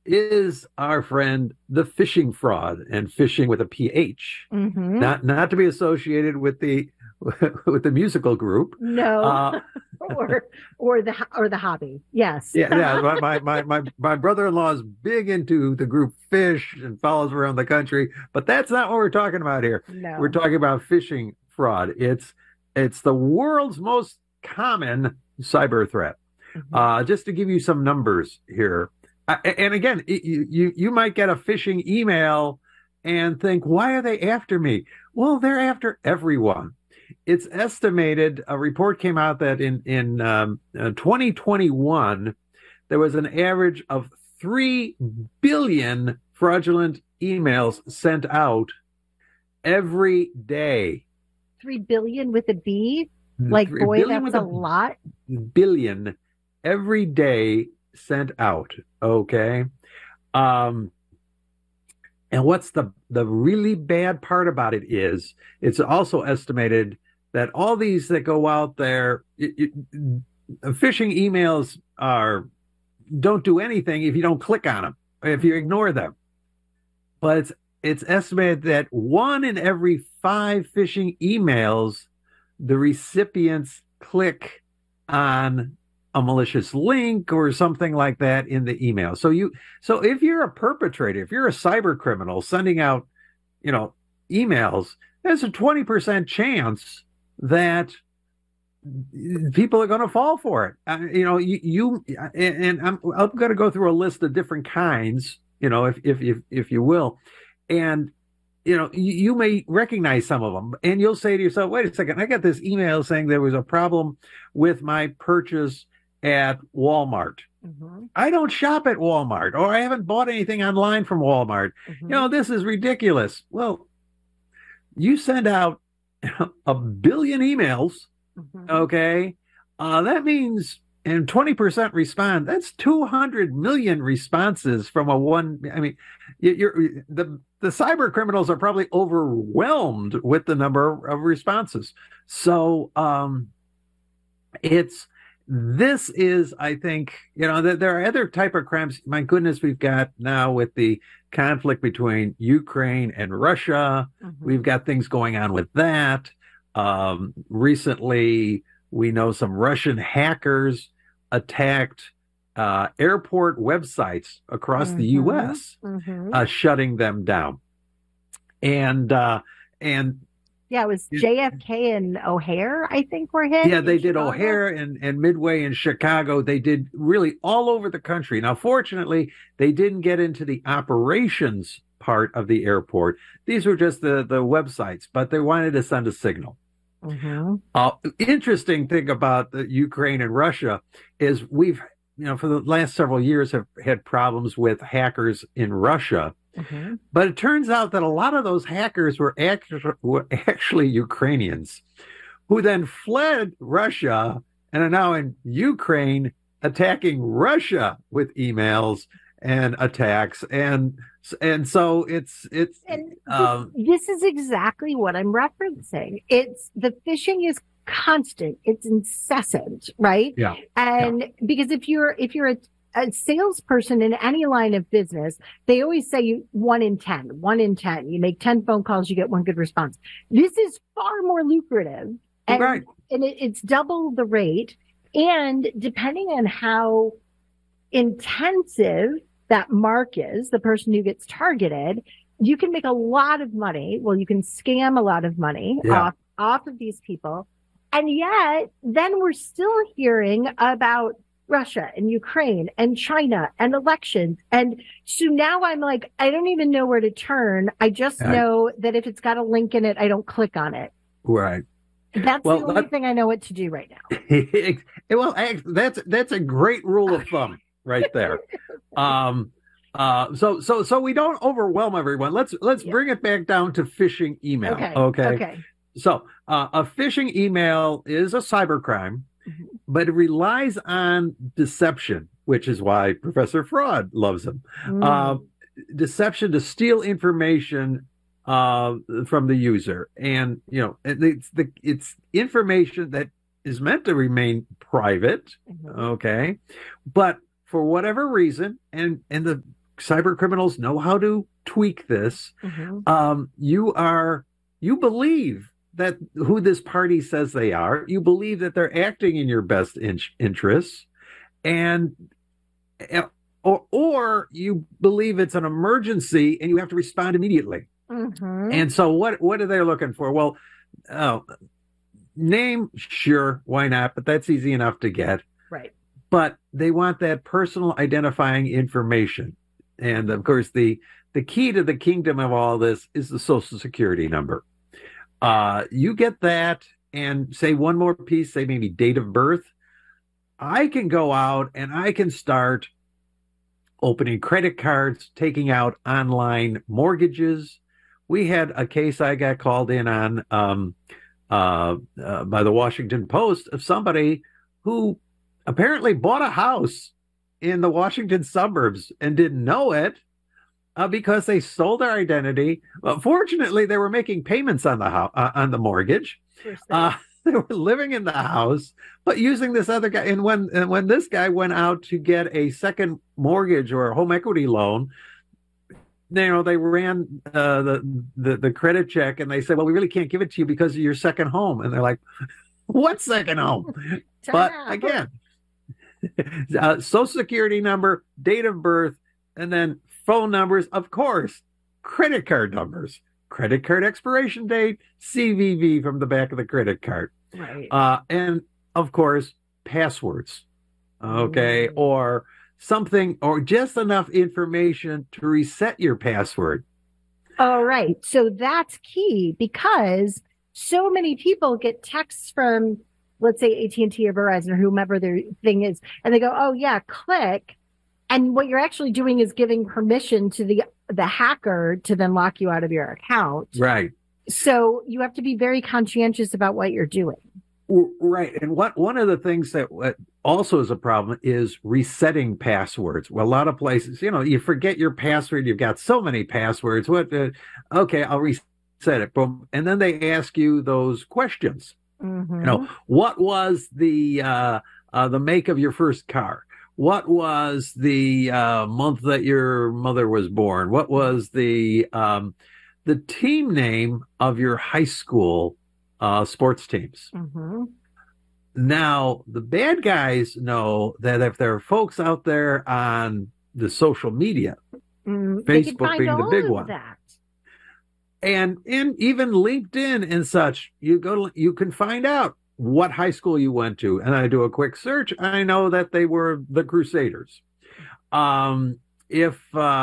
is our friend the phishing fraud, and phishing with a PH, Mm-hmm. not to be associated with the with the musical group. No, Uh, or the hobby. Yes. yeah, yeah. My brother-in-law is big into the group Fish and follows around the country, but that's not what we're talking about here. We're No. talking about phishing fraud. It's the world's most common cyber threat. Mhm. Just to give you some numbers here, and again, you might get a phishing email and think, why are they after me? Well, they're after everyone. It's estimated, a report came out that in 2021 there was an average of 3 billion fraudulent emails sent out every day. 3 billion with a B? Like, 3 boy, billion that's with a a lot. billion every day sent out. Okay. Um, and what's the really bad part about it is it's also estimated that all these that go out there, phishing emails are don't do anything if you don't click on them, if you ignore them. But it's estimated that one in every five phishing emails, the recipients click on a malicious link or something like that in the email. So if you're a perpetrator, if you're a cyber criminal sending out, you know, emails, there's a 20% chance that people are going to fall for it. And I'm going to go through a list of different kinds, if you will, and you may recognize some of them, and you'll say to yourself, "Wait a second, I got this email saying there was a problem with my purchase at Walmart. Hmm. I don't shop at Walmart, or I haven't bought anything online from Walmart. Hmm. This is ridiculous." Well, you send out a billion emails. Hmm. Okay. That means, and 20% respond, that's 200 million responses from a one. I mean, the cyber criminals are probably overwhelmed with the number of responses. So, it's, this is, I think, that there are other type of crimes. My goodness, we've got now with the conflict between Ukraine and Russia, we've Hmm. got things going on with that. Recently, we know some Russian hackers attacked airport websites across the Hmm. U.S., Hmm. shutting them down. And Yeah, it was JFK and O'Hare, I think, were hit yeah, in they did Chicago. O'Hare and Midway in Chicago. They did really all over the country. Now, fortunately, they didn't get into the operations part of the airport. These were just the websites, but they wanted to send a signal. Hmm. Interesting thing about the Ukraine and Russia is we've, for the last several years have had problems with hackers in Russia. Hmm. But it turns out that a lot of those hackers were actually Ukrainians who then fled Russia and are now in Ukraine attacking Russia with emails and attacks. And so it's And this um this is exactly what I'm referencing. It's the phishing is constant, it's incessant, right? yeah, yeah, And because if you're a salesperson in any line of business, they always say you 1 in 10, 1 in 10. You make 10 phone calls, you get one good response. This is far more lucrative, and right. it's double the rate. And depending on how intensive that mark is, the person who gets targeted, you can make a lot of money. Well, you can scam a lot of money Yeah. off of these people. And yet, then we're still hearing about Russia and Ukraine and China and elections. And so now I'm like, I don't even know where to turn. I just I, know that if it's got a link in it, I don't click on it. right. That's the Well, only thing I know what to do right now. that's a great rule of thumb right there. Um, so we don't overwhelm everyone. Let's Yeah. bring it back down to phishing email. Okay. Okay. Okay. So a phishing email is a cybercrime, Mhm. but it relies on deception, which is why Professor Fraud loves them. Uh, Mm. Deception to steal information from the user, and it's information that is meant to remain private. Mhm. Okay, but for whatever reason, and the cyber criminals know how to tweak this. Mm-hmm. You believe that who this party says they are. You believe that they're acting in your best interests, and or you believe it's an emergency and you have to respond immediately. Mm-hmm. And so what are they looking for? Well, name, sure, why not? But that's easy enough to get. Right. But they want that personal identifying information. And of course, the key to the kingdom of all this is the Social Security number. You get that and say one more piece, say maybe date of birth. I can go out and I can start opening credit cards, taking out online mortgages. We had a case I got called in on by the Washington Post of somebody who apparently bought a house in the Washington suburbs and didn't know it because they sold their identity. Well, fortunately, they were making payments on the mortgage. They were living in the house, but using this other guy. And when this guy went out to get a second mortgage or a home equity loan, they ran the credit check and they said, well, we really can't give it to you because of your second home. And they're like, what second home? But again, Social Security number, date of birth, and then phone numbers, of course, credit card numbers, credit card expiration date, CVV from the back of the credit card. Right. And of course, passwords. Okay. Or something, or just enough information to reset your password. All right. So that's key because so many people get texts from, let's say, AT&T or Verizon or whomever their thing is, and they go, oh yeah, click. And what you're actually doing is giving permission to the hacker to then lock you out of your account. Right. So you have to be very conscientious about what you're doing. Right. And one of the things that also is a problem is resetting passwords. Well, a lot of places, you forget your password. You've got so many passwords. Okay, I'll reset it. Boom. And then they ask you those questions. Mm-hmm. What was the make of your first car? What was the month that your mother was born? What was the team name of your high school sports teams? Mm-hmm. Now, the bad guys know that if there are folks out there on the social media, Facebook being the big one, and even LinkedIn and such, you can find out what high school you went to. And I do a quick search. I know that they were the Crusaders. If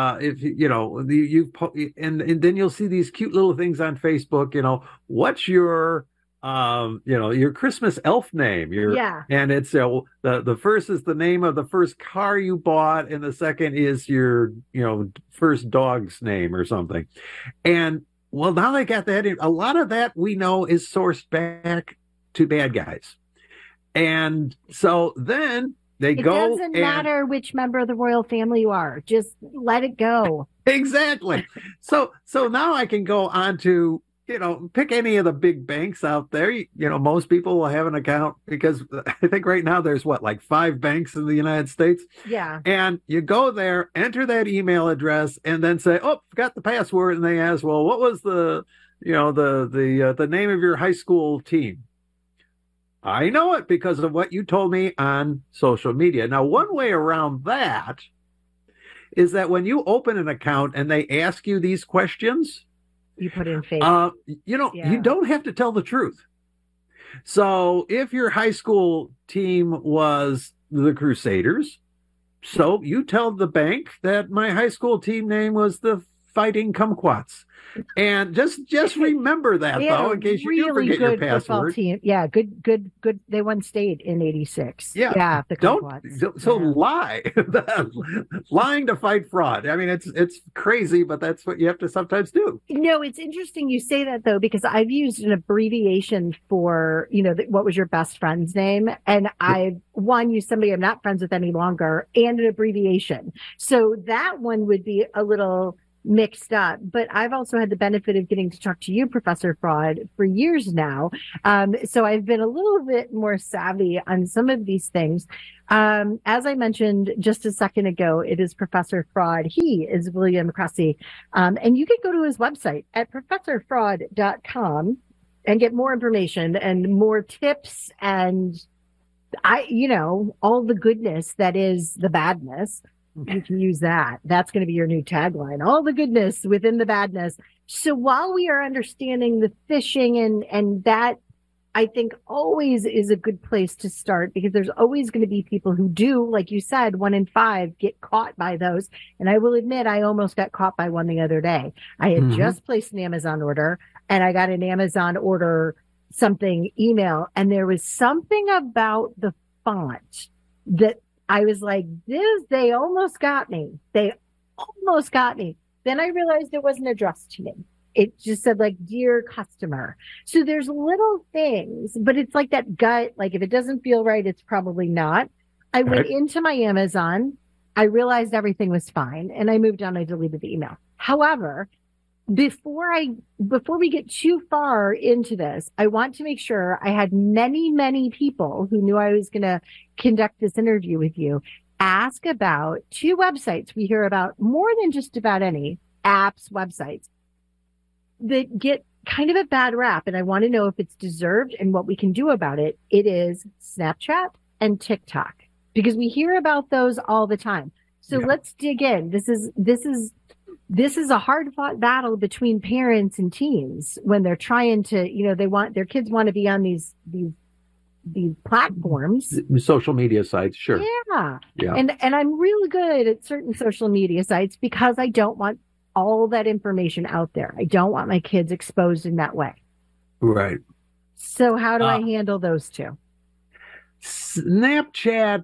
and then you'll see these cute little things on Facebook, what's your your Christmas elf name, and it's the first is the name of the first car you bought, and the second is your first dog's name or something. And well, now they got that in. A lot of that we know is sourced back to bad guys. And so then it doesn't matter which member of the royal family you are. Just let it go. Exactly. So now I can go on to, pick any of the big banks out there. Most people will have an account because I think right now there's like 5 banks in the United States. Yeah. And you go there, enter that email address, and then say, oh, forgot the password. And they ask, well, what was the name of your high school team? I know it because of what you told me on social media. Now, one way around that is that when you open an account and they ask you these questions, you put in fake. You don't have to tell the truth. So if your high school team was the Crusaders, so you tell the bank that my high school team name was the Fighting Kumquats. And just remember that, though, in case you do forget your password. Team. Yeah, good. They won state in '86. Yeah, the Kumquats. Lie, lying to fight fraud. I mean, it's crazy, but that's what you have to sometimes do. No, it's interesting you say that though, because I've used an abbreviation for what was your best friend's name, and I've used somebody I'm not friends with any longer, and an abbreviation. So that one would be a little mixed up. But I've also had the benefit of getting to talk to you, Professor Fraud, for years now. So I've been a little bit more savvy on some of these things. As I mentioned just a second ago, it is Professor Fraud. He is William Cressy. And you can go to his website at professorfraud.com and get more information and more tips and all the goodness that is the badness. You can use that. That's going to be your new tagline. All the goodness within the badness. So while we are understanding the phishing and that, I think always is a good place to start, because there's always going to be people who do, like you said, 1 in 5 get caught by those. And I will admit, I almost got caught by one the other day. I had just placed an Amazon order, and I got an Amazon order something email, and there was something about the font that I was like, they almost got me. They almost got me. Then I realized it wasn't addressed to me. It just said like, dear customer. So there's little things, but it's like that gut, like if it doesn't feel right, it's probably not. I went into my Amazon. I realized everything was fine, and I moved on. I deleted the email. However, before we get too far into this, I want to make sure I had many people who knew I was going to conduct this interview with you ask about 2 websites we hear about more than just about any apps, websites that get kind of a bad rap. And I want to know if it's deserved and what we can do about it. It is Snapchat and TikTok, because we hear about those all the time. So let's dig in. This is a hard fought battle between parents and teens when they're trying to, their kids want to be on these platforms. Social media sites, sure. Yeah. And I'm really good at certain social media sites because I don't want all that information out there. I don't want my kids exposed in that way. Right. So how do I handle those two? Snapchat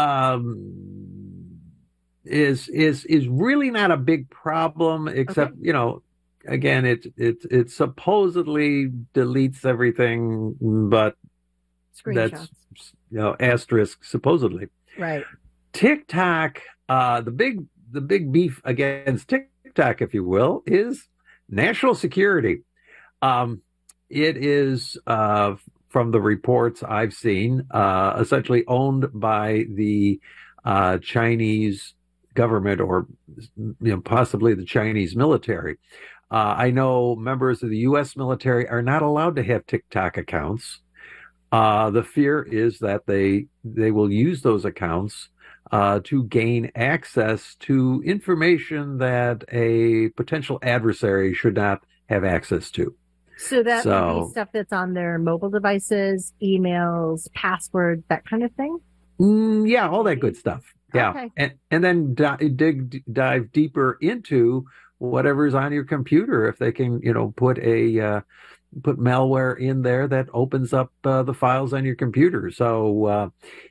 is really not a big problem, except again, it supposedly deletes everything, but Screenshots. That's asterisk supposedly. Right. TikTok, the big beef against TikTok, if you will, is national security. It is from the reports I've seen, essentially owned by the Chinese government, or possibly the Chinese military. I know members of the U.S. military are not allowed to have TikTok accounts. The fear is that they will use those accounts to gain access to information that a potential adversary should not have access to. So that would be stuff that's on their mobile devices, emails, passwords, that kind of thing? Yeah, all that good stuff. Yeah. Okay. And then dive deeper into whatever's on your computer. If they can, put malware in there that opens up the files on your computer. So,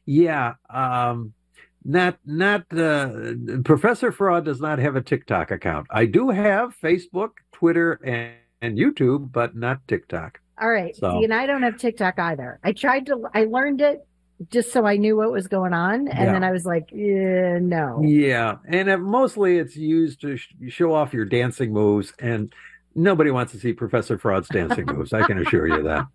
Professor Fraud does not have a TikTok account. I do have Facebook, Twitter, and YouTube, but not TikTok. All right. So, see, and I don't have TikTok either. I learned it just so I knew what was going on. And then I was like, no. Yeah. And mostly it's used to show off your dancing moves. And nobody wants to see Professor Fraud's dancing moves. I can assure you that.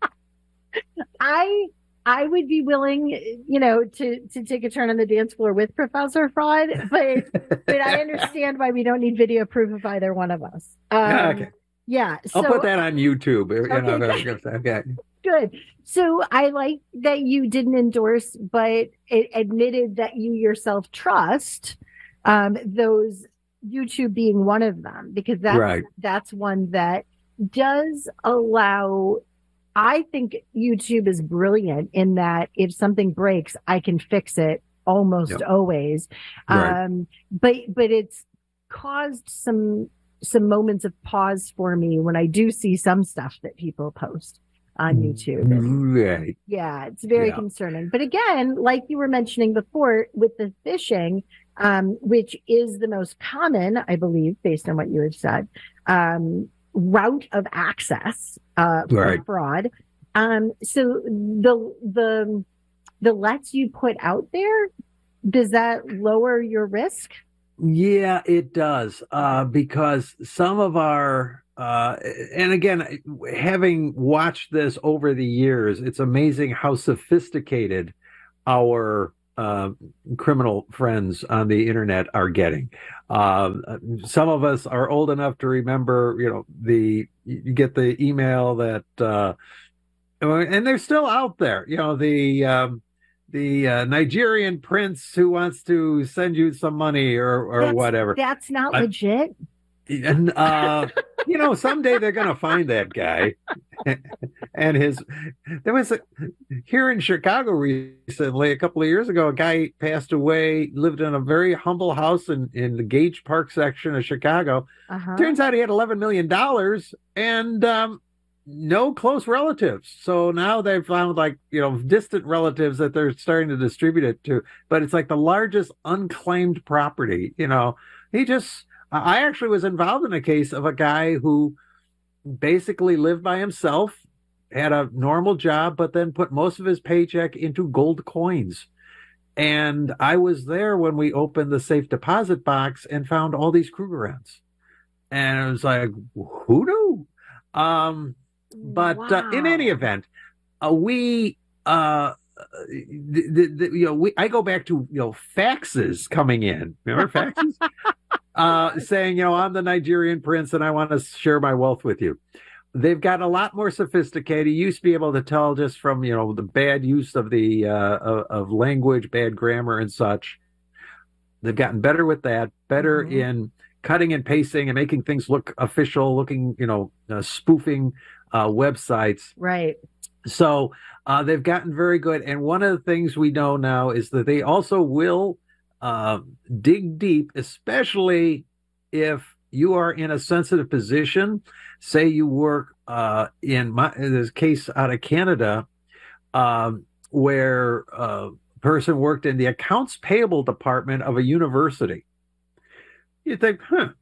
I would be willing, to take a turn on the dance floor with Professor Fraud, but I understand why we don't need video proof of either one of us. Okay. Yeah. I'll put that on YouTube. Okay. Good. So I like that you didn't endorse, but it admitted that you yourself trust those, YouTube being one of them, because that's one that does allow. I think YouTube is brilliant in that if something breaks, I can fix it almost always. Right. But it's caused some moments of pause for me when I do see some stuff that people post on YouTube. Right. Yeah, it's very concerning. But again, like you were mentioning before with the phishing, which is the most common, I believe, based on what you had said, route of access for fraud. So the less you put out there, does that lower your risk? Yeah, it does. Because some of our, and again, having watched this over the years, it's amazing how sophisticated our criminal friends on the internet are getting. Uh, some of us are old enough to remember, you get the email that, and they're still out there, the Nigerian prince who wants to send you some money or That's whatever. that's not I, legit. and someday they're going to find that guy and his. There was here in Chicago recently, a couple of years ago, a guy passed away, lived in a very humble house in the Gage Park section of Chicago. Uh-huh. Turns out he had $11 million and no close relatives. So now they've found distant relatives that they're starting to distribute it to. But it's like the largest unclaimed property. He just. I actually was involved in a case of a guy who basically lived by himself, had a normal job, but then put most of his paycheck into gold coins. And I was there when we opened the safe deposit box and found all these Krugerrands. And it was like, who knew? But in any Wow. event, we I go back to faxes coming in. Remember faxes? Saying, I'm the Nigerian prince and I want to share my wealth with you. They've gotten a lot more sophisticated. You used to be able to tell just from, the bad use of the of language, bad grammar and such. They've gotten better with that, better in cutting and pasting and making things look official, looking, spoofing websites. Right. So they've gotten very good. And one of the things we know now is that they also will dig deep, especially if you are in a sensitive position. Say you work in this case out of Canada, where a person worked in the accounts payable department of a university. You think,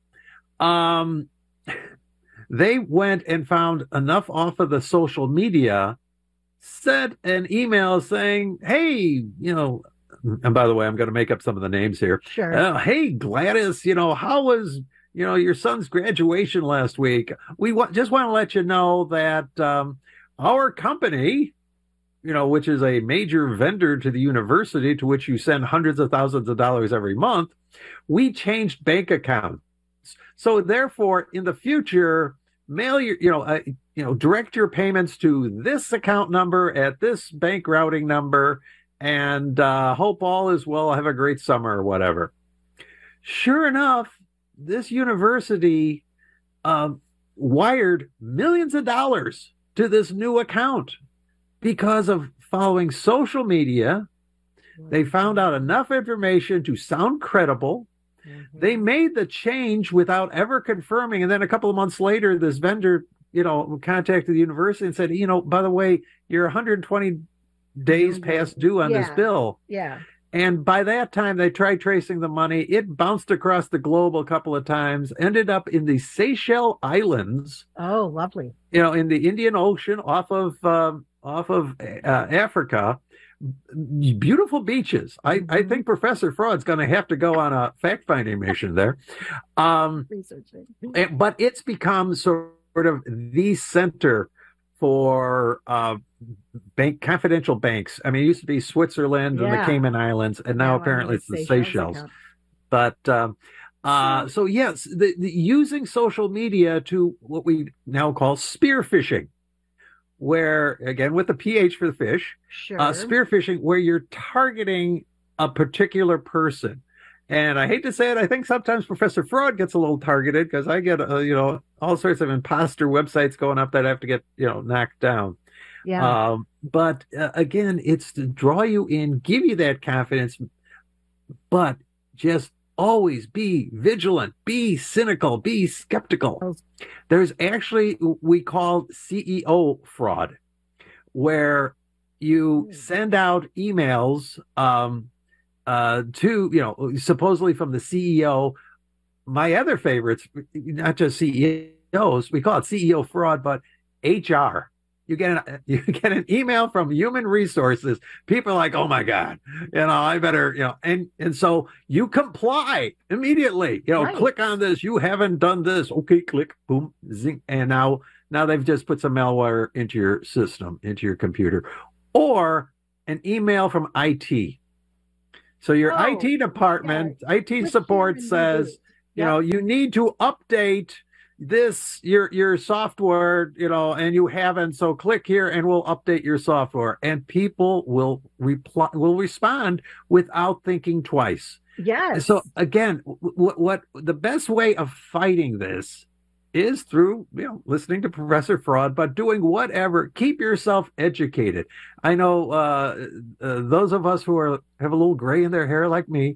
they went and found enough off of the social media, sent an email saying, hey, and by the way, I'm going to make up some of the names here. Sure. Hey, Gladys, how was, your son's graduation last week? We just want to let you know that our company, which is a major vendor to the university to which you send hundreds of thousands of dollars every month, we changed bank accounts. So therefore, in the future, mail direct your payments to this account number at this bank routing number, and hope all is well. Have a great summer or whatever. Sure enough, this university wired millions of dollars to this new account because of following social media. They found out enough information to sound credible. They made the change without ever confirming. And then a couple of months later, this vendor, contacted the university and said, by the way, you're 120 days past due on this bill. Yeah. And by that time, they tried tracing the money. It bounced across the globe a couple of times, ended up in the Seychelles Islands. Oh, lovely. In the Indian Ocean off of Africa. Beautiful beaches. I think Professor Fraud's going to have to go on a fact-finding mission there. Researching. But it's become sort of the center for confidential banks. I mean, it used to be Switzerland and the Cayman Islands, and now apparently it's the Seychelles. But so yes, the using social media to what we now call spear phishing, where again with the PH for the fish, spear phishing, where you're targeting a particular person. And I hate to say it, I think sometimes Professor Fraud gets a little targeted because I get, all sorts of imposter websites going up that have to get, knocked down. Yeah. But again, it's to draw you in, give you that confidence, but just always be vigilant, be cynical, be skeptical. There's actually, we call CEO fraud, where you send out emails, to, supposedly from the CEO. My other favorites, not just CEOs, we call it CEO fraud, but HR, you get an email from Human Resources. People are like, oh my God, I better, and so you comply immediately. Right. Click on this. You haven't done this. Okay, click, boom, zing, and now they've just put some malware into your system, into your computer, or an email from IT. So your IT department, IT support says, you need to update this, your software, and you haven't. So click here and we'll update your software. And people will respond without thinking twice. Yes. So again, what the best way of fighting this is through, listening to Professor Fraud, but doing whatever. Keep yourself educated. I know those of us who have a little gray in their hair like me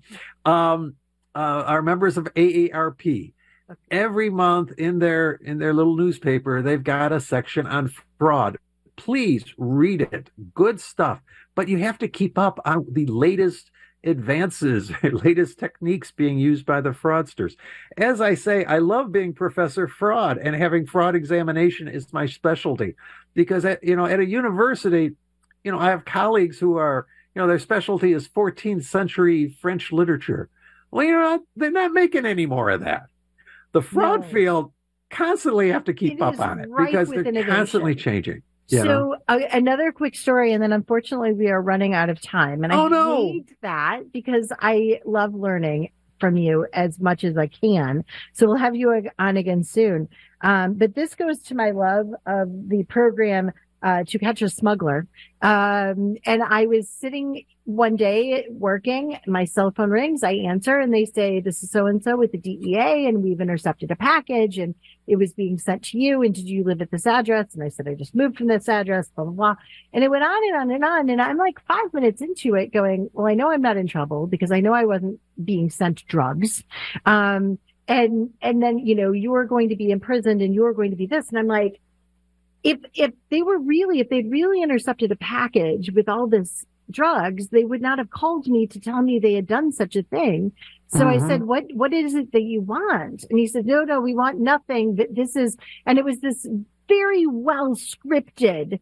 are members of AARP. Okay. Every month in their little newspaper, they've got a section on fraud. Please read it. Good stuff. But you have to keep up on the latest advances, latest techniques being used by the fraudsters. As I say, I love being Professor Fraud, and having fraud examination is my specialty, because at a university, I have colleagues who are, their specialty is 14th century French literature. Well, they're not making any more of that. The fraud field constantly have to keep up on it because they're constantly changing. So another quick story, and then unfortunately we are running out of time. And I hate that, because I love learning from you as much as I can. So we'll have you on again soon. But this goes to my love of the program To Catch a Smuggler. And I was sitting one day working, my cell phone rings, I answer, and they say, this is so-and-so with the DEA, and we've intercepted a package, and it was being sent to you, and did you live at this address? And I said, I just moved from this address, blah, blah, blah. And it went on and on and on, and I'm like 5 minutes into it going, well, I know I'm not in trouble, because I know I wasn't being sent drugs. And then, you are going to be imprisoned, and you're going to be this. And I'm like, if they'd really intercepted a package with all this drugs, they would not have called me to tell me they had done such a thing. So I said, what is it that you want? And he said, no, we want nothing. And it was this very well scripted,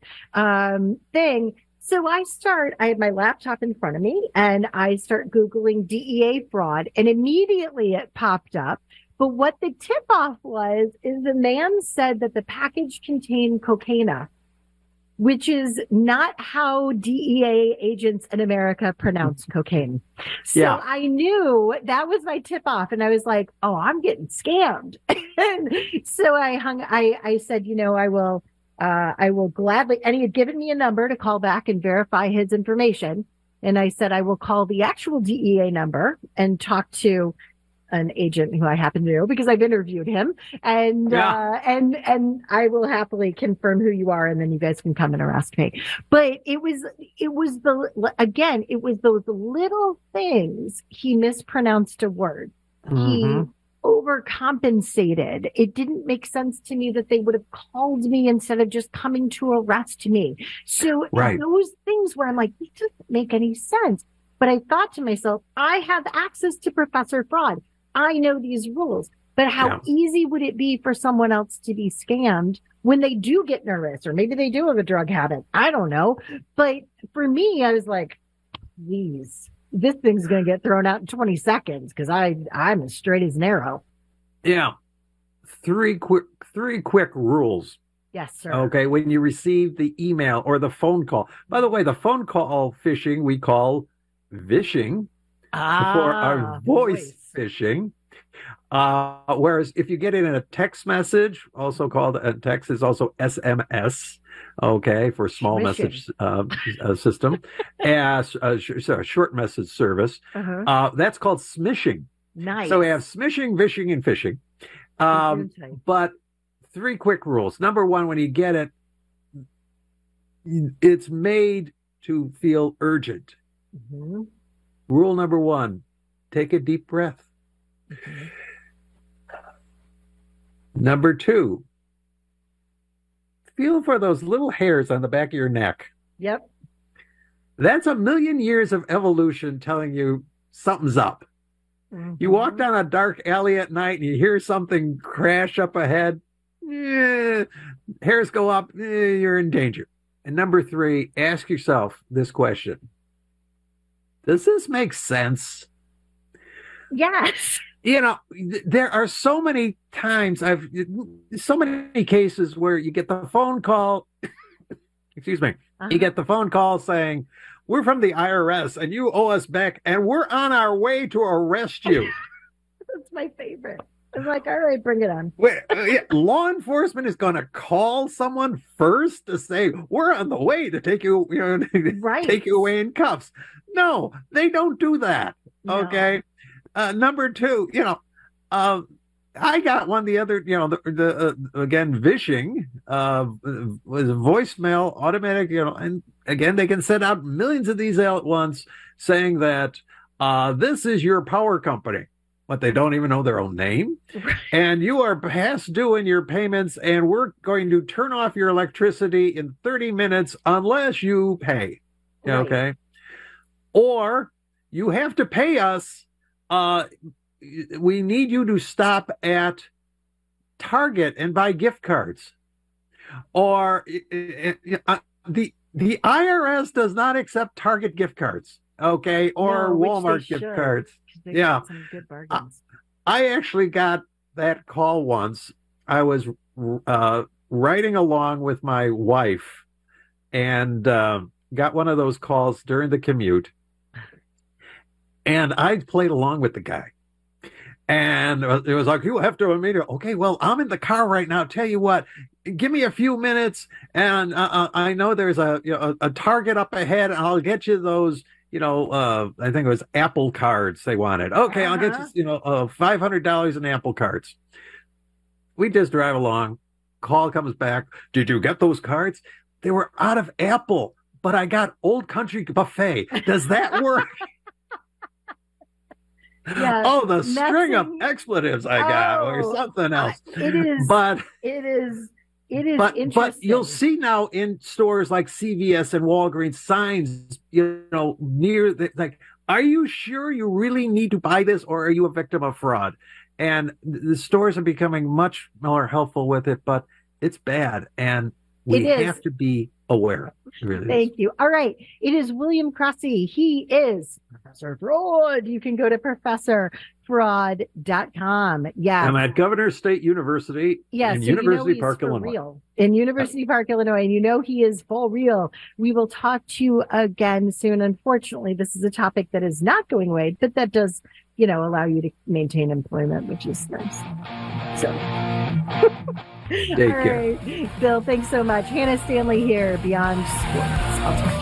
thing. So I had my laptop in front of me, and I start Googling DEA fraud, and immediately it popped up. But what the tip off is the man said that the package contained cocaine, which is not how DEA agents in America pronounce cocaine. So I knew that was my tip off, and I was like, oh, I'm getting scammed. And so I said, I will gladly, and he had given me a number to call back and verify his information. And I said, I will call the actual DEA number and talk to an agent who I happen to know because I've interviewed him, and I will happily confirm who you are, and then you guys can come and arrest me. But it was those little things. He mispronounced a word. He overcompensated. It didn't make sense to me that they would have called me instead of just coming to arrest me. So those things where I'm like, it doesn't make any sense. But I thought to myself, I have access to Professor Fraud. I know these rules, but how easy would it be for someone else to be scammed when they do get nervous, or maybe they do have a drug habit? I don't know. But for me, I was like, geez, this thing's going to get thrown out in 20 seconds because I'm as straight as an arrow. Yeah. Three quick rules. Yes, sir. Okay. When you receive the email or the phone call, by the way, the phone call phishing we call vishing for our voice phishing. Whereas if you get it in a text message, also called a text, is also SMS, okay, for small message system, as short message service. That's called smishing. Nice. So we have smishing, vishing, and phishing. But three quick rules. Number one, when you get it, it's made to feel urgent. Rule number one, take a deep breath. Number two, feel for those little hairs on the back of your neck. Yep. That's a million years of evolution telling you something's up. You walk down a dark alley at night and you hear something crash up ahead. hairs go up, you're in danger. And number three, ask yourself this question. Does this make sense? Yes. There are so many times so many cases where you get the phone call, excuse me, you get the phone call saying, we're from the IRS and you owe us back and we're on our way to arrest you. That's my favorite. I'm like, all right, bring it on. Wait, law enforcement is going to call someone first to say, we're on the way to take you, Right. take you away in cuffs. No, they don't do that. No. Okay. Number two, I got one the other, again, vishing was a voicemail automatic, and again, they can send out millions of these at once saying that this is your power company, but they don't even know their own name. And you are past due in your payments, and we're going to turn off your electricity in 30 minutes unless you pay. Right. Okay. Or you have to pay us. We need you to stop at Target and buy gift cards. Or the IRS does not accept Target gift cards, okay, or No, which Walmart they gift should, cards. 'cause they Yeah. got some good bargains. I actually got that call once. I was riding along with my wife and got one of those calls during the commute. And I played along with the guy. And it was like, you have to immediately, okay, well, I'm in the car right now. Tell you what, give me a few minutes. And I know there's a Target up ahead, and I'll get you those, I think it was Apple cards they wanted. Okay, I'll get you, $500 in Apple cards. We just drive along. Call comes back. Did you get those cards? They were out of Apple, but I got Old Country Buffet. Does that work? Yeah, oh, the string of expletives I got, or something else. It is, but it is but you'll see now in stores like CVS and Walgreens signs, near like, are you sure you really need to buy this, or are you a victim of fraud? And the stores are becoming much more helpful with it, but it's bad, and we have to be aware. Really. Thank you. All right. It is William Crossy. He is Professor Fraud. You can go to professorfraud.com. Yeah. I'm at Governor State University in University Park, Illinois. Real. In University Park, Illinois. And he is full real. We will talk to you again soon. Unfortunately, this is a topic that is not going away, but that does, allow you to maintain employment, which is nice. So. Take care. Right. Bill, thanks so much. Hannah Stanley here, Beyond Sports. I'll talk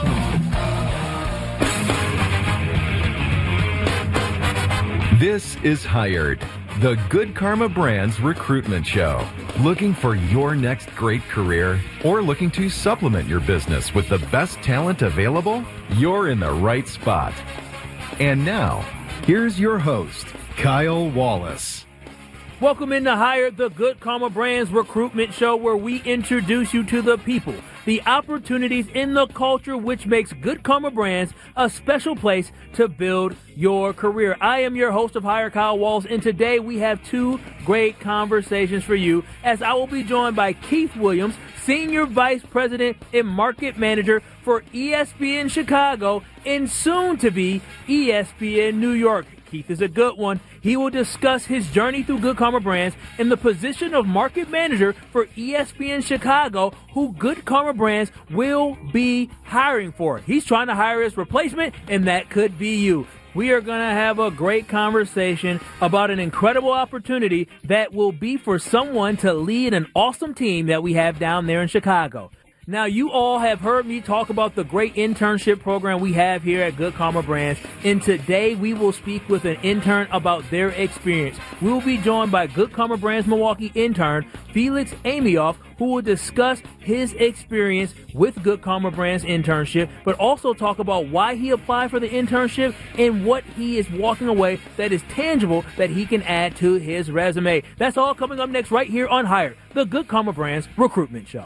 to you. This is Hired, the Good Karma Brands recruitment show. Looking for your next great career, or looking to supplement your business with the best talent available? You're in the right spot. And now, here's your host, Kyle Wallace. Welcome into Hired, the Good Karma Brands recruitment show, where we introduce you to the people, the opportunities in the culture which makes Good Karma Brands a special place to build your career. I am your host of Hired, Kyle Wallace, and today we have two great conversations for you, as I will be joined by Keith Williams, Senior Vice President and Market Manager for ESPN Chicago and soon to be ESPN New York. Keith is a good one. He will discuss his journey through Good Karma Brands and the position of market manager for ESPN Chicago, who Good Karma Brands will be hiring for. He's trying to hire his replacement, and that could be you. We are going to have a great conversation about an incredible opportunity that will be for someone to lead an awesome team that we have down there in Chicago. Now, you all have heard me talk about the great internship program we have here at Good Karma Brands, and today we will speak with an intern about their experience. We will be joined by Good Karma Brands Milwaukee intern Felix Amioff, who will discuss his experience with Good Karma Brands internship, but also talk about why he applied for the internship and what he is walking away that is tangible that he can add to his resume. That's all coming up next right here on Hired, the Good Karma Brands recruitment show.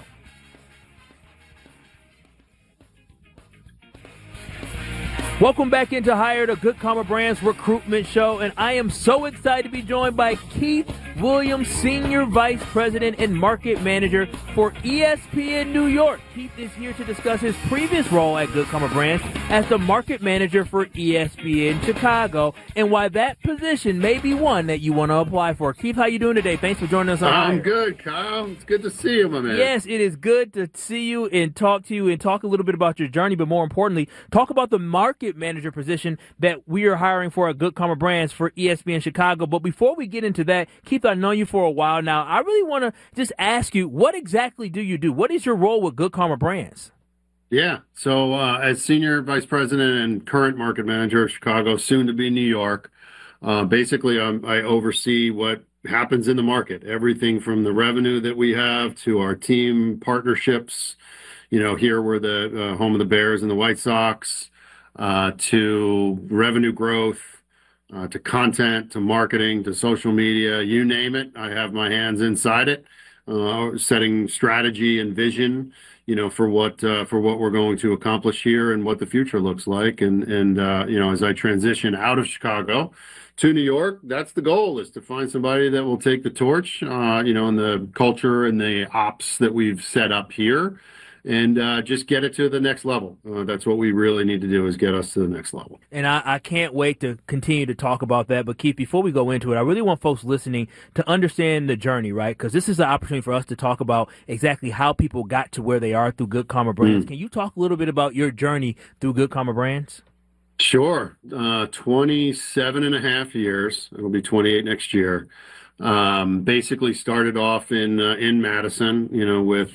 Welcome back into Hired, a Good Karma Brands recruitment show, and I am so excited to be joined by Keith Williams, Senior Vice President and Market Manager for ESPN New York. Keith is here to discuss his previous role at Good Karma Brands as the Market Manager for ESPN Chicago and why that position may be one that you want to apply for. Keith, how you doing today? Thanks for joining us on I'm good, Kyle. It's good to see you, my man. Yes, it is good to see you and talk to you and talk a little bit about your journey, but more importantly, talk about the Market Manager position that we are hiring for at Good Karma Brands for ESPN Chicago. But before we get into that, Keith, I've known you for a while now. I really want to just ask you, what exactly do you do? What is your role with Good Karma Brands? Yeah. So as Senior Vice President and current Market Manager of Chicago, soon to be New York, basically I oversee what happens in the market, everything from the revenue that we have to our team partnerships. You know, here we're the home of the Bears and the White Sox, to revenue growth, to content, to marketing, to social media, you name it. I have my hands inside it, setting strategy and vision, you know, for what we're going to accomplish here and what the future looks like. And you know, as I transition out of Chicago to New York, that's the goal, is to find somebody that will take the torch, you know, and the culture and the ops that we've set up here, and just get it to the next level. That's what we really need to do, is get us to the next level. And I can't wait to continue to talk about that. But Keith, before we go into it, I really want folks listening to understand the journey, right? Because this is the opportunity for us to talk about exactly how people got to where they are through Good Karma Brands. Can you talk a little bit about your journey through Good Karma Brands? Sure. 27 and a half years. It'll be 28 next year. Basically started off in Madison, you know, with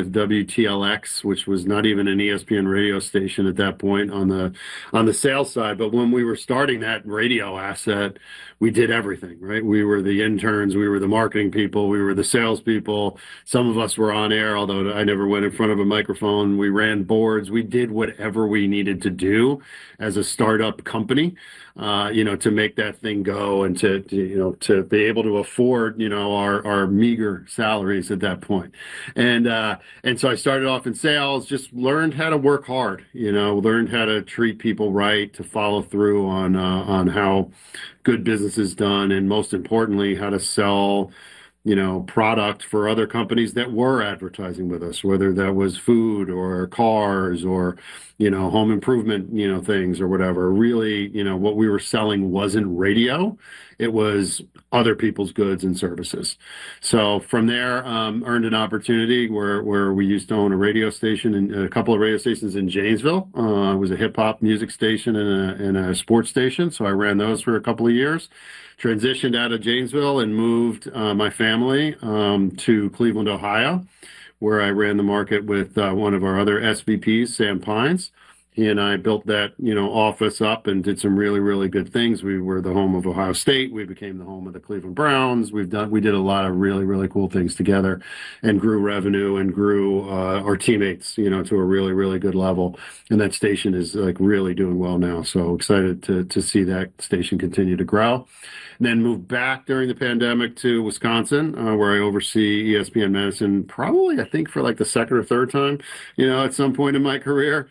WTLX, which was not even an ESPN radio station at that point on the sales side. But when we were starting that radio asset, we did everything, right? We were the interns, we were the marketing people, we were the salespeople. Some of us were on air, although I never went in front of a microphone. We ran boards. We did whatever we needed to do as a startup company, you know, to make that thing go and to you know, to be able to afford, you know, our meager salaries at that point. And so I started off in sales, just learned how to work hard, you know, learned how to treat people right, to follow through on how good business is done, and most importantly, how to sell, you know, product for other companies that were advertising with us, whether that was food or cars or, you know, home improvement, you know, things or whatever. Really, you know, what we were selling wasn't radio. It was other people's goods and services. So from there, earned an opportunity where we used to own a radio station and a couple of radio stations in Janesville. It was a hip hop music station and a sports station. So I ran those for a couple of years. Transitioned out of Janesville and moved my family to Cleveland, Ohio, where I ran the market with one of our other SVPs, Sam Pines. He and I built that, you know, office up and did some really, really good things. We were the home of Ohio State. We became the home of the Cleveland Browns. We did a lot of really, really cool things together, and grew revenue and grew our teammates, you know, to a really, really good level. And that station is like really doing well now. So excited to see that station continue to grow. And then moved back during the pandemic to Wisconsin, where I oversee ESPN Madison, probably I think for like the second or third time, you know, at some point in my career.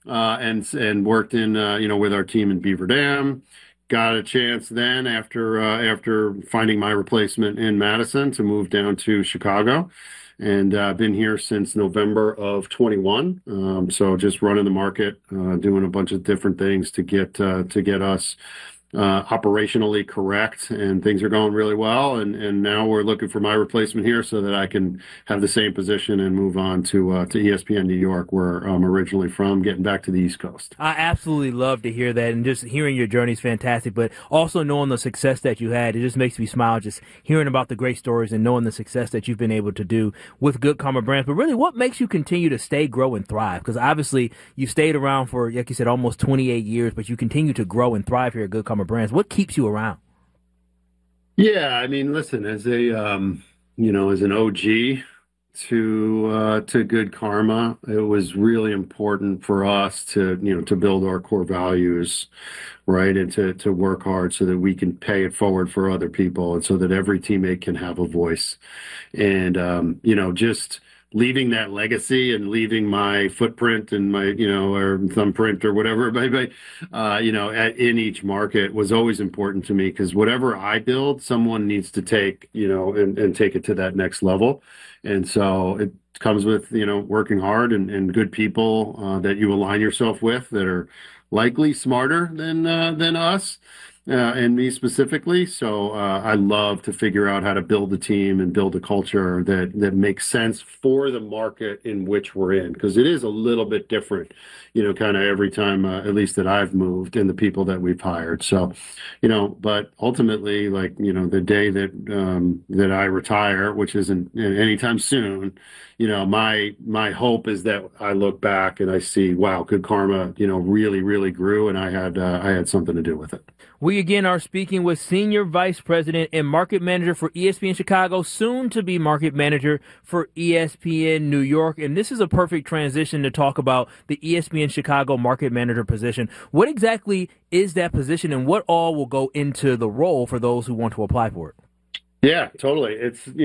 And worked in, you know, with our team in Beaver Dam. Got a chance then after finding my replacement in Madison to move down to Chicago, and been here since November of 21. So just running the market, doing a bunch of different things to get us operationally correct, and things are going really well. And now we're looking for my replacement here so that I can have the same position and move on to ESPN New York, where I'm originally from, getting back to the East Coast. I absolutely love to hear that, and just hearing your journey is fantastic, but also knowing the success that you had, it just makes me smile just hearing about the great stories and knowing the success that you've been able to do with Good Karma Brands. But really, what makes you continue to stay, grow, and thrive? Because obviously you stayed around for, like you said, almost 28 years, but you continue to grow and thrive here at Good Karma Brands. What keeps you around? Yeah, I mean, listen, as a you know, as an OG to Good Karma, it was really important for us to, you know, to build our core values, right, and to work hard so that we can pay it forward for other people, and so that every teammate can have a voice. And you know, just leaving that legacy and leaving my footprint and my, or thumbprint or whatever it may be, in each market was always important to me, because whatever I build, someone needs to take, and take it to that next level. And so it comes with, working hard and good people that you align yourself with that are likely smarter than us. And me specifically. So I love to figure out how to build a team and build a culture that makes sense for the market in which we're in, because it is a little bit different, kind of every time, at least that I've moved, and the people that we've hired. So, but ultimately, like, the day that I retire, which isn't anytime soon, my hope is that I look back and I see, wow, Good Karma, really, really grew, and I had something to do with it. We again are speaking with Senior Vice President and Market Manager for ESPN Chicago, soon to be Market Manager for ESPN New York. And this is a perfect transition to talk about the ESPN Chicago Market Manager position. What exactly is that position, and what all will go into the role for those who want to apply for it? Yeah, totally.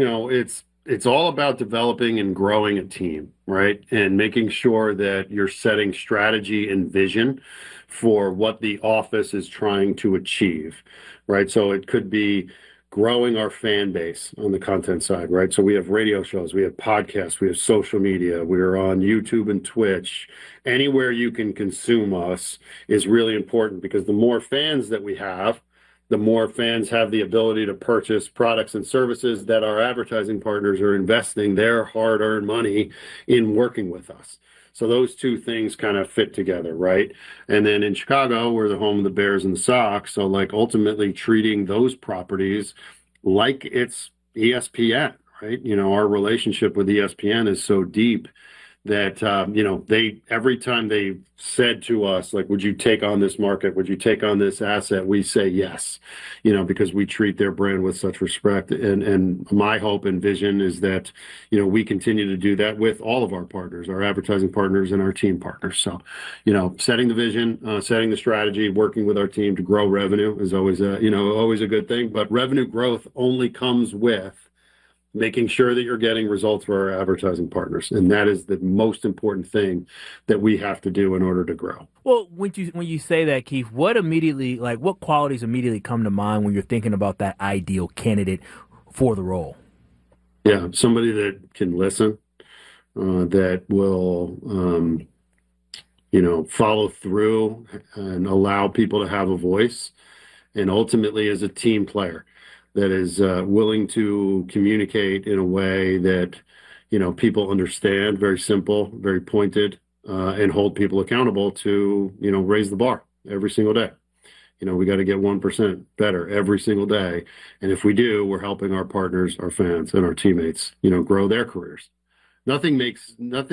It's all about developing and growing a team, right? And making sure that you're setting strategy and vision for what the office is trying to achieve, right? So it could be growing our fan base on the content side, right? So we have radio shows, we have podcasts, we have social media, we're on YouTube and Twitch. Anywhere you can consume us is really important, because the more fans that we have, the more fans have the ability to purchase products and services that our advertising partners are investing their hard-earned money in working with us. So those two things kind of fit together, right? And then in Chicago, we're the home of the Bears and the Sox. So like ultimately treating those properties like it's ESPN, right? Our relationship with ESPN is so deep that, they, every time they said to us, like, would you take on this market? Would you take on this asset? We say yes, because we treat their brand with such respect. And my hope and vision is that, we continue to do that with all of our partners, our advertising partners and our team partners. So, setting the vision, setting the strategy, working with our team to grow revenue is always always a good thing. But revenue growth only comes with making sure that you're getting results for our advertising partners. And that is the most important thing that we have to do in order to grow. Well, when you say that, Keith, what qualities immediately come to mind when you're thinking about that ideal candidate for the role? Yeah, somebody that can listen, that will, follow through and allow people to have a voice, and ultimately is a team player that is willing to communicate in a way that, people understand, very simple, very pointed, and hold people accountable to, raise the bar every single day. We got to get 1% better every single day. And if we do, we're helping our partners, our fans, and our teammates, grow their careers. Nothing makes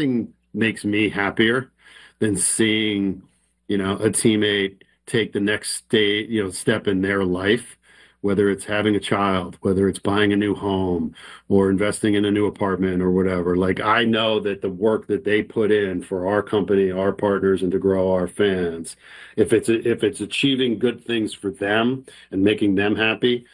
me happier than seeing, a teammate take the next step in their life, whether it's having a child, whether it's buying a new home or investing in a new apartment or whatever. Like, I know that the work that they put in for our company, our partners, and to grow our fans, if it's achieving good things for them and making them happy,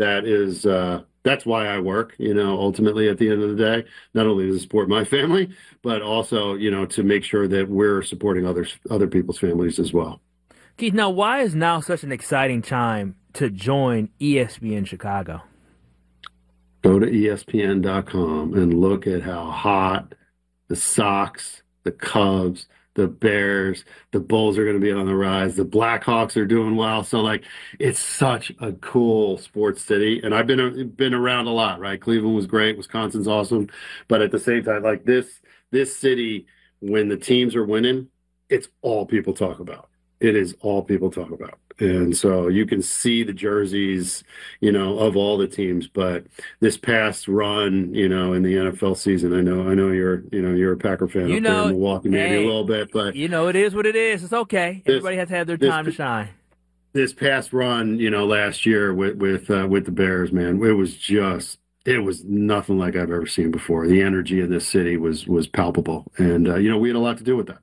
that's why I work, ultimately at the end of the day, not only to support my family, but also, to make sure that we're supporting other people's families as well. Keith, now why is now such an exciting time to join ESPN Chicago? Go to ESPN.com and look at how hot the Sox, the Cubs, the Bears, the Bulls are going to be on the rise. The Blackhawks are doing well. So, like, it's such a cool sports city. And I've been around a lot, right? Cleveland was great. Wisconsin's awesome. But at the same time, like, this city, when the teams are winning, it's all people talk about. It is all people talk about. And so you can see the jerseys, of all the teams. But this past run, in the NFL season, I know you're a Packer fan up there in Milwaukee, maybe a little bit, but it is what it is. It's okay. Everybody has to have their time to shine. This past run, last year with the Bears, man, it was nothing like I've ever seen before. The energy in this city was palpable, and we had a lot to do with that.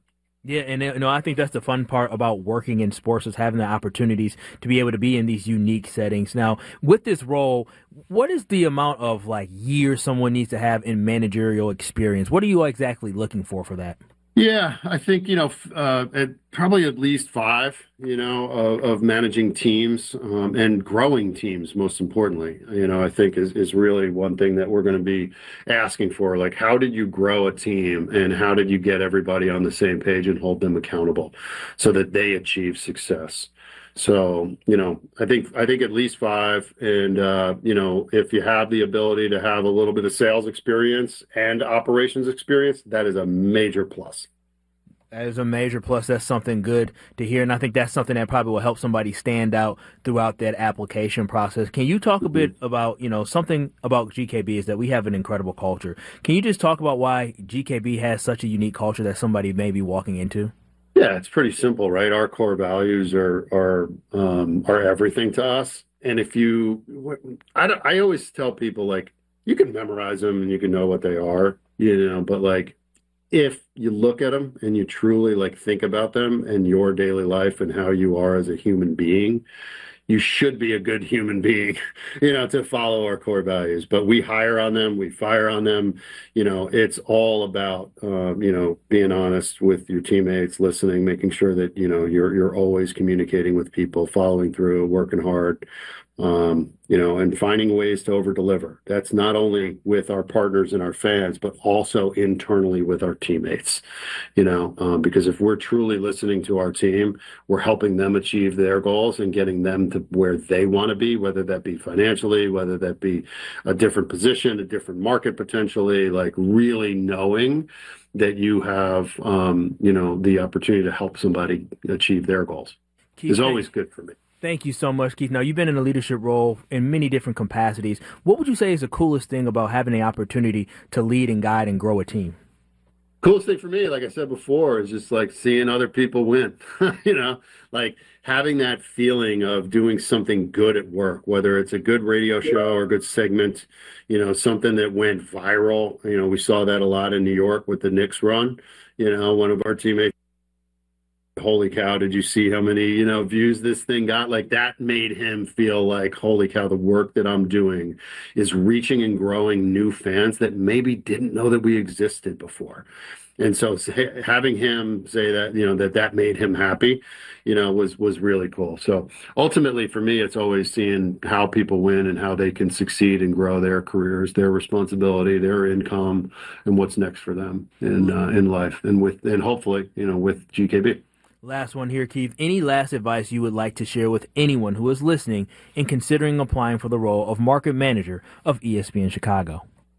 Yeah, and I think that's the fun part about working in sports, is having the opportunities to be able to be in these unique settings. Now, with this role, what is the amount of years someone needs to have in managerial experience? What are you exactly looking for that? Yeah, I think, probably at least 5, of managing teams, and growing teams, most importantly, I think is really one thing that we're going to be asking for. Like, how did you grow a team, and how did you get everybody on the same page and hold them accountable so that they achieve success? So, I think at least 5. And, if you have the ability to have a little bit of sales experience and operations experience, that is a major plus. That is a major plus. That's something good to hear. And I think that's something that probably will help somebody stand out throughout that application process. Can you talk a bit about, something about GKB is that we have an incredible culture. Can you just talk about why GKB has such a unique culture that somebody may be walking into? Yeah, it's pretty simple, right? Our core values are everything to us. And I always tell people, you can memorize them and you can know what they are, but if you look at them and you truly think about them and your daily life and how you are as a human being, you should be a good human being, to follow our core values. But we hire on them, we fire on them. It's all about, being honest with your teammates, listening, making sure that, you're always communicating with people, following through, working hard, and finding ways to over deliver. That's not only with our partners and our fans, but also internally with our teammates, because if we're truly listening to our team, we're helping them achieve their goals and getting them to where they want to be, whether that be financially, whether that be a different position, a different market potentially, really knowing that you have, the opportunity to help somebody achieve their goals is always good for me. Thank you so much, Keith. Now, you've been in a leadership role in many different capacities. What would you say is the coolest thing about having the opportunity to lead and guide and grow a team? Coolest thing for me, like I said before, is just seeing other people win, having that feeling of doing something good at work, whether it's a good radio show or a good segment, something that went viral. We saw that a lot in New York with the Knicks run. One of our teammates, holy cow, did you see how many, views this thing got? That made him feel like, holy cow, the work that I'm doing is reaching and growing new fans that maybe didn't know that we existed before. And so having him say that, that made him happy, was really cool. So ultimately for me, it's always seeing how people win and how they can succeed and grow their careers, their responsibility, their income, and what's next for them in life and hopefully, with GKB. Last one here, Keith. Any last advice you would like to share with anyone who is listening and considering applying for the role of market manager of ESPN Chicago?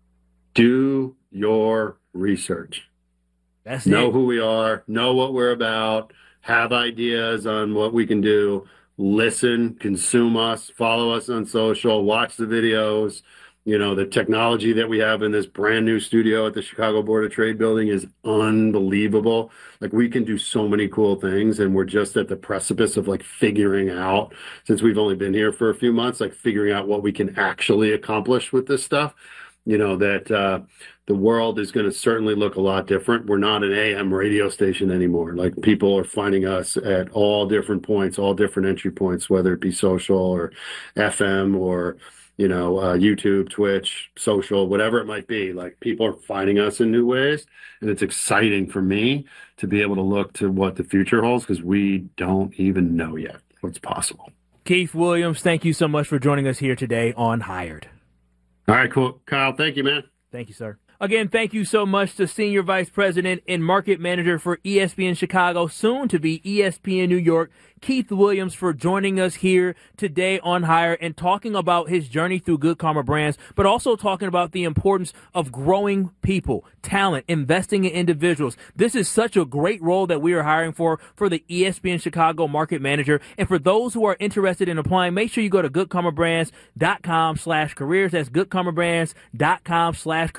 Do your research. That's know who we are, know what we're about, have ideas on what we can do, listen, consume us, follow us on social, watch the videos. The technology that we have in this brand new studio at the Chicago Board of Trade building is unbelievable. We can do so many cool things, and we're just at the precipice of figuring out, since we've only been here for a few months, figuring out what we can actually accomplish with this stuff. That the world is going to certainly look a lot different. We're not an AM radio station anymore. People are finding us at all different points, all different entry points, whether it be social or FM or YouTube, Twitch, social, whatever it might be. People are finding us in new ways, and it's exciting for me to be able to look to what the future holds, because we don't even know yet what's possible. Keith Williams, thank you so much for joining us here today on Hired. All right, cool. Kyle, thank you, man. Thank you, sir. Again, thank you so much to Senior Vice President and Market Manager for ESPN Chicago, soon to be ESPN New York, Keith Williams, for joining us here today on Hire and talking about his journey through Good Karma Brands, but also talking about the importance of growing people, talent, investing in individuals. This is such a great role that we are hiring for the ESPN Chicago Market Manager. And for those who are interested in applying, make sure you go to goodkarmabrands.com/careers. That's goodkarmabrands.com/careers for your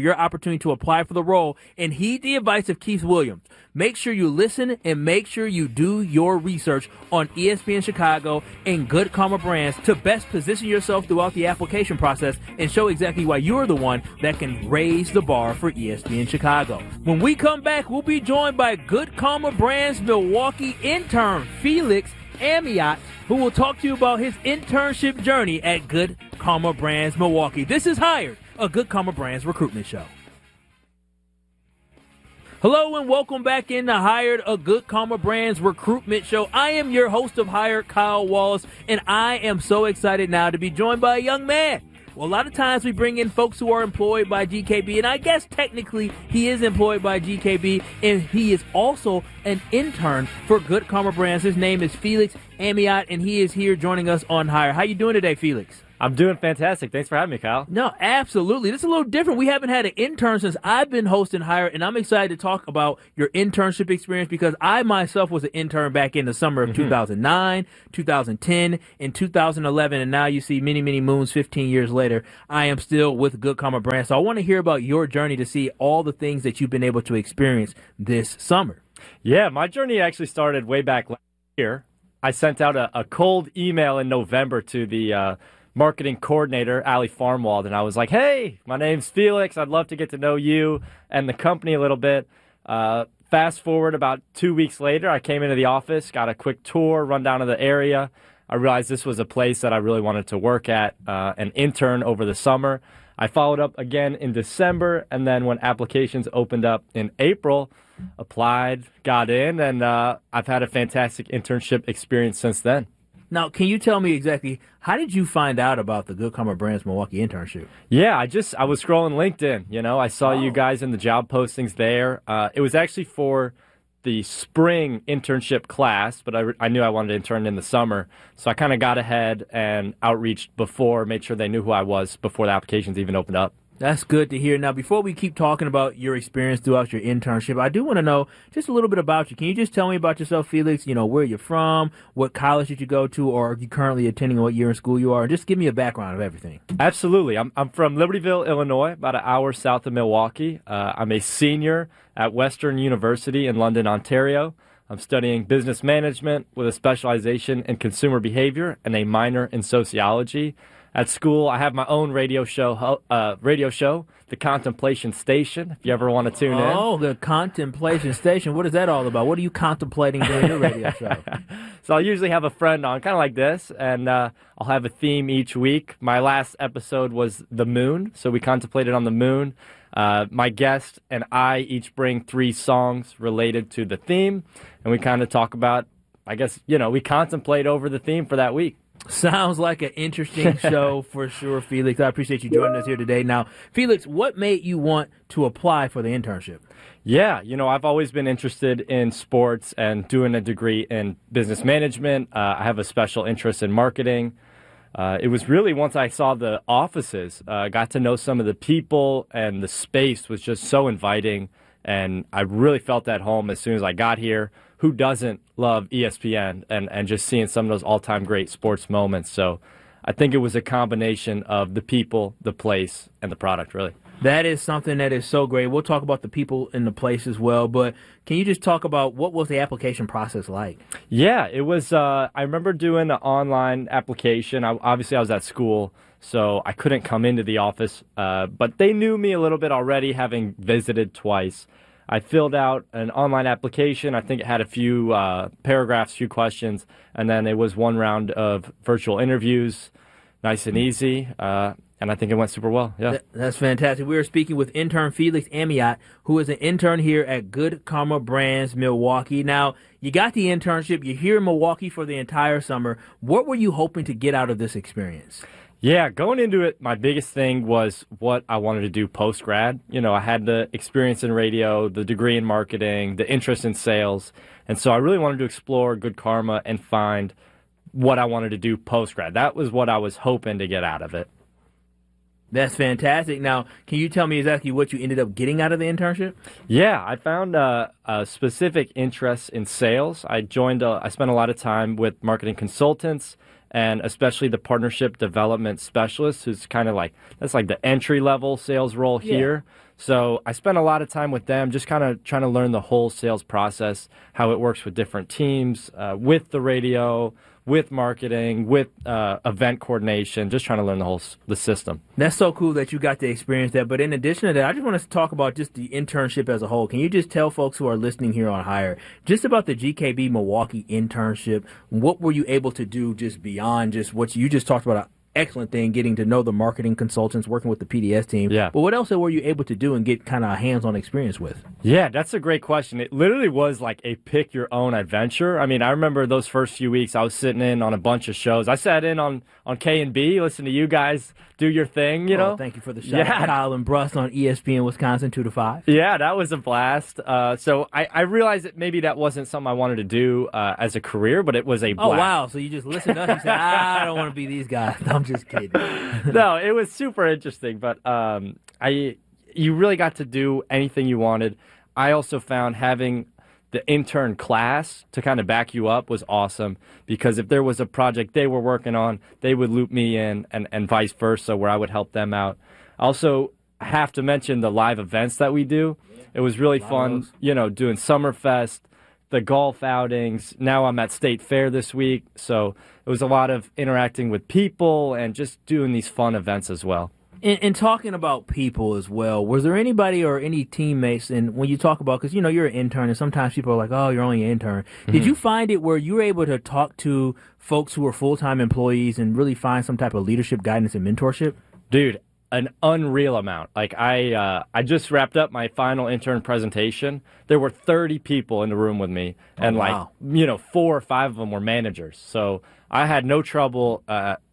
your opportunity to apply for the role and heed the advice of Keith Williams. Make sure you listen and make sure you do your research on ESPN Chicago and Good Karma Brands to best position yourself throughout the application process and show exactly why you're the one that can raise the bar for ESPN Chicago. When we come back, we'll be joined by Good Karma Brands Milwaukee intern Felix Amiot, who will talk to you about his internship journey at Good Karma Brands Milwaukee. This is Hired, a Good Karma Brands recruitment show. Hello and welcome back into Hired, a Good Karma Brands recruitment show. I am your host of Hired, Kyle Wallace, and I am so excited now to be joined by a young man. Well, a lot of times we bring in folks who are employed by GKB, and I guess technically he is employed by GKB, and he is also an intern for Good Karma Brands. His name is Felix Amiot, and he is here joining us on Hire. How you doing today, Felix? I'm doing fantastic. Thanks for having me, Kyle. No, absolutely. This is a little different. We haven't had an intern since I've been hosting Hire, and I'm excited to talk about your internship experience because I myself was an intern back in the summer of 2009, 2010, and 2011, and now you see many, many moons 15 years later. I am still with Good Karma Brands, so I want to hear about your journey to see all the things that you've been able to experience this summer. Yeah, my journey actually started way back last year. I sent out a cold email in November to the marketing coordinator, Ali Farmwald, and I was like, hey, my name's Felix. I'd love to get to know you and the company a little bit. Fast forward about 2 weeks later, I came into the office, got a quick tour, rundown of the area. I realized this was a place that I really wanted to work at, an intern over the summer. I followed up again in December, and then when applications opened up in April, applied, got in, and I've had a fantastic internship experience since then. Now, can you tell me exactly, how did you find out about the Good Karma Brands Milwaukee internship? Yeah, I was scrolling LinkedIn, I saw you guys in the job postings there. It was actually for the spring internship class, but I knew I wanted to intern in the summer. So I kind of got ahead and outreached before, made sure they knew who I was before the applications even opened up. That's good to hear. Now, before we keep talking about your experience throughout your internship, I do want to know just a little bit about you. Can you just tell me about yourself, Felix? Where you're from, what college did you go to, or are you currently attending, what year in school you are? And just give me a background of everything. Absolutely. I'm from Libertyville, Illinois, about an hour south of Milwaukee. I'm a senior at Western University in London, Ontario. I'm studying business management with a specialization in consumer behavior and a minor in sociology. At school, I have my own radio show, The Contemplation Station, if you ever want to tune in. Oh, The Contemplation Station. What is that all about? What are you contemplating during your radio show? So I'll usually have a friend on, kind of like this, and I'll have a theme each week. My last episode was the moon, so we contemplated on the moon. My guest and I each bring 3 songs related to the theme, and we kind of talk about, we contemplate over the theme for that week. Sounds like an interesting show for sure, Felix. I appreciate you joining us here today. Now, Felix, what made you want to apply for the internship? Yeah, I've always been interested in sports and doing a degree in business management. I have a special interest in marketing. It was really once I saw the offices, got to know some of the people, and the space was just so inviting, and I really felt at home as soon as I got here. Who doesn't love ESPN and just seeing some of those all-time great sports moments? So I think it was a combination of the people, the place, and the product, really. That is something that is so great. We'll talk about the people and the place as well, but can you just talk about what was the application process like? Yeah, it was, I remember doing an online application. Obviously, I was at school, so I couldn't come into the office, but they knew me a little bit already, having visited twice. I filled out an online application. I think it had a few paragraphs, few questions, and then it was one round of virtual interviews, nice and easy, and I think it went super well. Yeah, that's fantastic. We are speaking with intern Felix Amiot, who is an intern here at Good Karma Brands Milwaukee. Now, you got the internship. You're here in Milwaukee for the entire summer. What were you hoping to get out of this experience? Yeah, going into it, my biggest thing was what I wanted to do post-grad. I had the experience in radio, the degree in marketing, the interest in sales, and so I really wanted to explore Good Karma and find what I wanted to do post-grad. That was what I was hoping to get out of it. That's fantastic. Now, can you tell me exactly what you ended up getting out of the internship? Yeah, I found a specific interest in sales. I spent a lot of time with marketing consultants and especially the partnership development specialist, who's kind of like, that's like the entry level sales role here. So I spent a lot of time with them, just kind of trying to learn the whole sales process, how it works with different teams, with the radio, with marketing, with event coordination, just trying to learn the system. That's so cool that you got to experience that. But in addition to that, I just want to talk about just the internship as a whole. Can you just tell folks who are listening here on Hire just about the GKB Milwaukee internship? What were you able to do just beyond just what you just talked about? Excellent thing, getting to know the marketing consultants, working with the PDS team. Yeah. But what else were you able to do and get kind of a hands-on experience with? Yeah, that's a great question. It literally was like a pick-your-own adventure. I mean, I remember those first few weeks, I was sitting in on a bunch of shows. I sat in on K&B, listen to you guys do your thing, you know? Thank you for the shout out. Kyle and Brust on ESPN Wisconsin 2 to 5. Yeah, that was a blast. So I realized that maybe that wasn't something I wanted to do as a career, but it was a blast. Oh, wow. So you just listened to us and said, I don't want to be these guys. I'm just kidding. No, it was super interesting, but you really got to do anything you wanted. I also found having the intern class to kind of back you up was awesome, because if there was a project they were working on, they would loop me in, and vice versa, where I would help them out. Also, I have to mention the live events that we do. It was really fun, doing Summerfest, the golf outings. Now I'm at State Fair this week, so it was a lot of interacting with people and just doing these fun events as well. And talking about people as well, was there anybody or any teammates, and when you talk about, because you're an intern, and sometimes people are like, oh, you're only an intern. Mm-hmm. Did you find it where you were able to talk to folks who are full-time employees and really find some type of leadership guidance and mentorship? Dude, an unreal amount. Like I just wrapped up my final intern presentation. There were 30 people in the room with me, and wow. 4 or 5 of them were managers. So I had no trouble.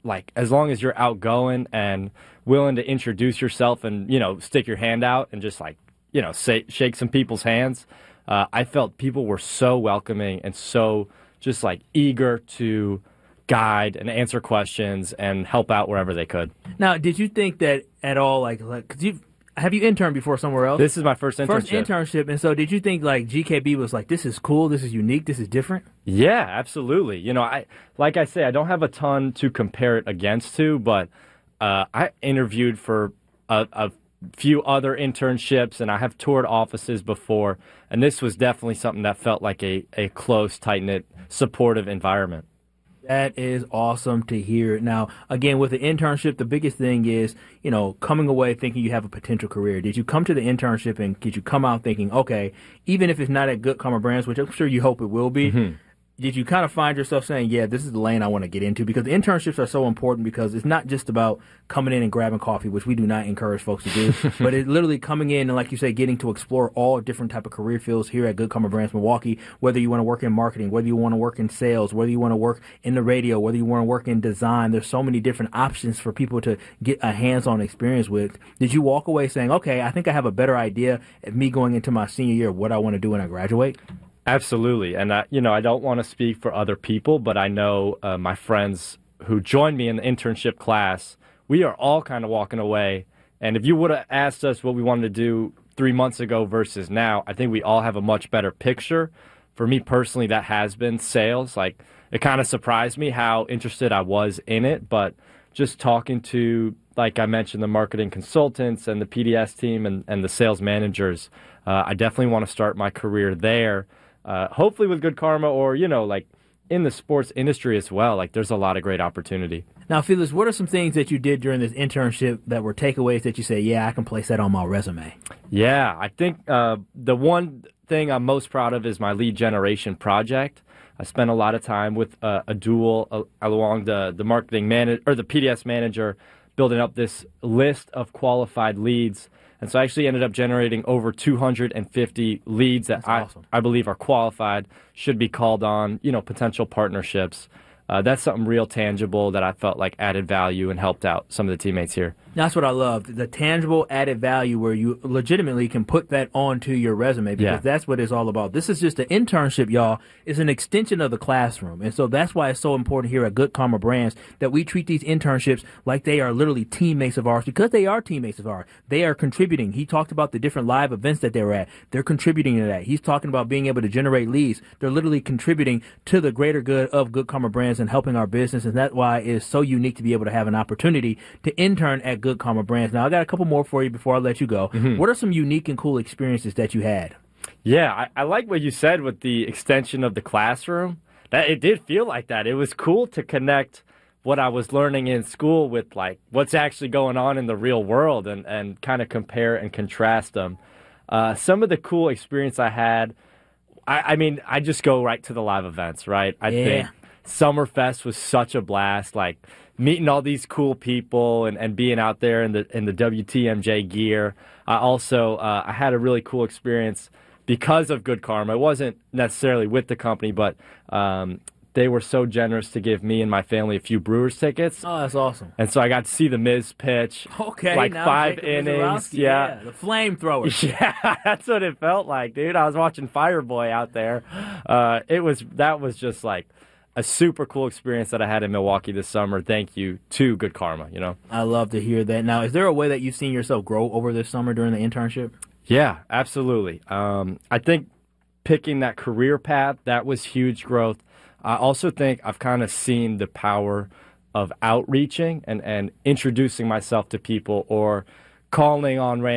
As long as you're outgoing and willing to introduce yourself and stick your hand out and just shake some people's hands. I felt people were so welcoming and so just eager to guide and answer questions and help out wherever they could. Now, did you think that at all, have you interned before somewhere else? This is my first internship. First internship, and so did you think GKB was this is cool, this is unique, this is different? Yeah, absolutely. I don't have a ton to compare it against to, but I interviewed for a few other internships, and I have toured offices before, and this was definitely something that felt like a close, tight-knit, supportive environment. That is awesome to hear. Now, again, with the internship, the biggest thing is, coming away thinking you have a potential career. Did you come to the internship and did you come out thinking, okay, even if it's not at Good Karma Brands, which I'm sure you hope it will be, mm-hmm. Did you kind of find yourself saying, yeah, this is the lane I want to get into? Because the internships are so important, because it's not just about coming in and grabbing coffee, which we do not encourage folks to do, but it's literally coming in and, like you say, getting to explore all different type of career fields here at Good Karma Brands Milwaukee, whether you want to work in marketing, whether you want to work in sales, whether you want to work in the radio, whether you want to work in design. There's so many different options for people to get a hands-on experience with. Did you walk away saying, okay, I think I have a better idea of me going into my senior year of what I want to do when I graduate? Absolutely. And, I don't want to speak for other people, but I know my friends who joined me in the internship class, we are all kind of walking away. And if you would have asked us what we wanted to do 3 months ago versus now, I think we all have a much better picture. For me personally, that has been sales. It kind of surprised me how interested I was in it, but just talking to, like I mentioned, the marketing consultants and the PDS team and the sales managers, I definitely want to start my career there. Hopefully with Good Karma, or, in the sports industry as well. There's a lot of great opportunity. Now, Felix, what are some things that you did during this internship that were takeaways that you say, yeah, I can place that on my resume? Yeah, I think the one thing I'm most proud of is my lead generation project. I spent a lot of time with a dual along the marketing manager or the PDS manager, building up this list of qualified leads. And so I actually ended up generating over 250 leads that I believe are qualified, should be called on, potential partnerships. That's something real tangible that I felt like added value and helped out some of the teammates here. That's what I loved. The tangible added value where you legitimately can put that onto your resume because that's what it's all about. This is just an internship, y'all. It's an extension of the classroom. And so that's why it's so important here at Good Karma Brands that we treat these internships like they are literally teammates of ours because they are teammates of ours. They are contributing. He talked about the different live events that they were at. They're contributing to that. He's talking about being able to generate leads. They're literally contributing to the greater good of Good Karma Brands and helping our business. And that's why it's so unique to be able to have an opportunity to intern at Good Karma Brands. Now, I got a couple more for you before I let you go. What are some unique and cool experiences that you had? Yeah, I like what you said with the extension of the classroom. That it did feel like that. It was cool to connect what I was learning in school with like what's actually going on in the real world and kind of compare and contrast them. Some of the cool experience I had, I mean, I just go right to the live events, right? I think Summerfest was such a blast, like meeting all these cool people and being out there in the WTMJ gear. I had a really cool experience because of Good Karma. It wasn't necessarily with the company, but they were so generous to give me and my family a few Brewers tickets. Oh, that's awesome. And so I got to see the Miz pitch. Okay, like now 5 Jacob innings. Mizorowski, Yeah. The flamethrower. Yeah, that's what it felt like, dude. I was watching Fireboy out there. That was just like a super cool experience that I had in Milwaukee this summer. Thank you to Good Karma, you know. I love to hear that. Now, is there a way that you've seen yourself grow over this summer during the internship? Yeah, absolutely. I think picking that career path, that was huge growth. I also think I've kind of seen the power of outreaching and introducing myself to people or calling on random